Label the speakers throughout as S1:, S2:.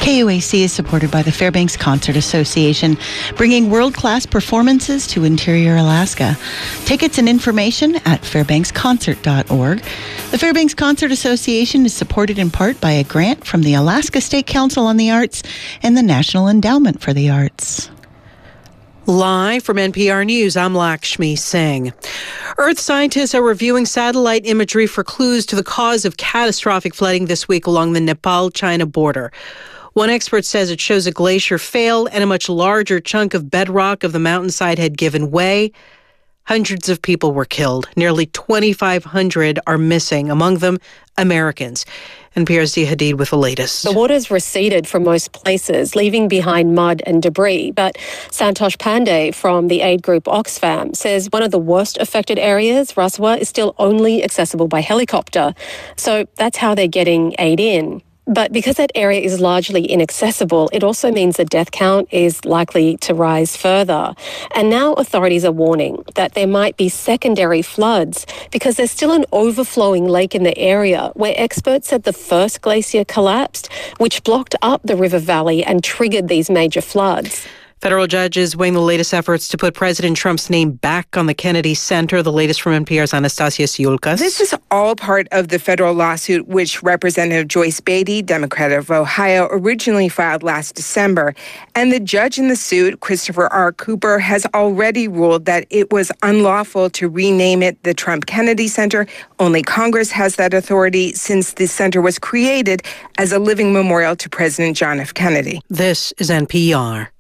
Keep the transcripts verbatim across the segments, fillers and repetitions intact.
S1: K U A C is supported by the Fairbanks Concert Association, bringing world-class performances to interior Alaska. Tickets and information at fairbanks concert dot org. The Fairbanks Concert Association is supported in part by a grant from the Alaska State Council on the Arts and the National Endowment for the Arts.
S2: Live from N P R News, I'm Lakshmi Singh. Earth scientists are reviewing satellite imagery for clues to the cause of catastrophic flooding this week along the Nepal-China border. One expert says it shows a glacier failed and a much larger chunk of bedrock of the mountainside had given way. Hundreds of people were killed. Nearly twenty-five hundred are missing, among them Americans. N P R's Dia Hadid with the latest.
S3: The water's receded from most places, leaving behind mud and debris. But Santosh Pandey from the aid group Oxfam says one of the worst affected areas, Raswa, is still only accessible by helicopter. So that's how they're getting aid in. But because that area is largely inaccessible, it also means the death count is likely to rise further. And now authorities are warning that there might be secondary floods because there's still an overflowing lake in the area where experts said the first glacier collapsed, which blocked up the river valley and triggered these major floods.
S2: Federal judges weighing the latest efforts to put President Trump's name back on the Kennedy Center. The latest from N P R's Anastasia Siulkas.
S4: This is all part of the federal lawsuit which Representative Joyce Beatty, Democrat of Ohio, originally filed last December. And the judge in the suit, Christopher R. Cooper, has already ruled that it was unlawful to rename it the Trump Kennedy Center. Only Congress has that authority since the center was created as a living memorial to President John F. Kennedy.
S2: This is N P R.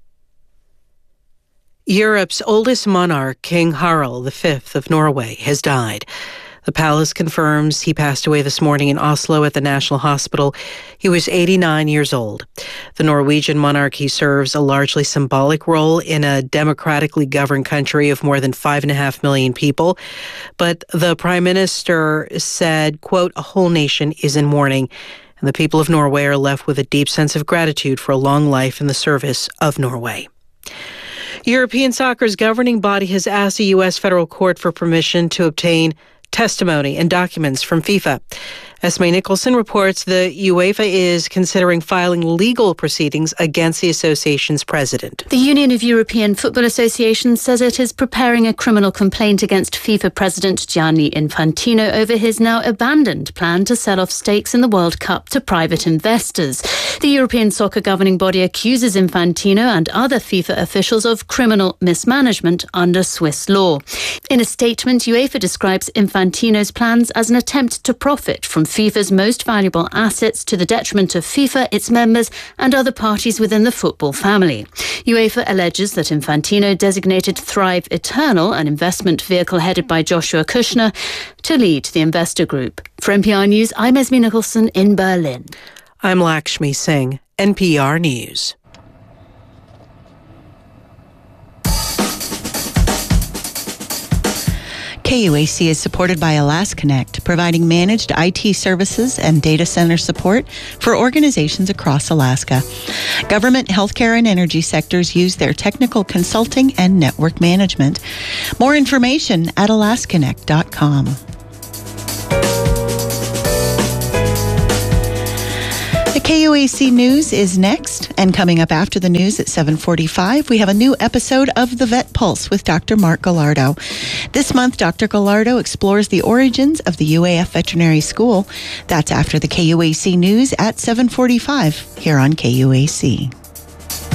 S2: Europe's oldest monarch, King Harald the Fifth of Norway, has died. The palace confirms he passed away this morning in Oslo at the National Hospital. He was eighty-nine years old. The Norwegian monarchy serves a largely symbolic role in a democratically governed country of more than five and a half million people. But the prime minister said, quote, a whole nation is in mourning, and the people of Norway are left with a deep sense of gratitude for a long life in the service of Norway. European soccer's governing body has asked the U S federal court for permission to obtain testimony and documents from FIFA. Esme Nicholson reports the UEFA is considering filing legal proceedings against the association's president.
S5: The Union of European Football Associations says it is preparing a criminal complaint against FIFA President Gianni Infantino over his now abandoned plan to sell off stakes in the World Cup to private investors. The European soccer governing body accuses Infantino and other FIFA officials of criminal mismanagement under Swiss law. In a statement, UEFA describes Infantino's plans as an attempt to profit from FIFA's most valuable assets to the detriment of FIFA, its members and other parties within the football family. UEFA alleges that Infantino designated Thrive Eternal, an investment vehicle headed by Joshua Kushner, to lead the investor group. For N P R News, I'm Esme Nicholson in Berlin.
S2: I'm Lakshmi Singh, N P R News.
S1: K U A C is supported by AlasConnect, providing managed I T services and data center support for organizations across Alaska. Government, healthcare, and energy sectors use their technical consulting and network management. More information at alas connect dot com. The K U A C News is next, and coming up after the news at seven forty-five, we have a new episode of The Vet Pulse with Doctor Mark Gallardo. This month, Doctor Gallardo explores the origins of the U A F Veterinary School. That's after the K U A C News at seven forty-five here on K U A C.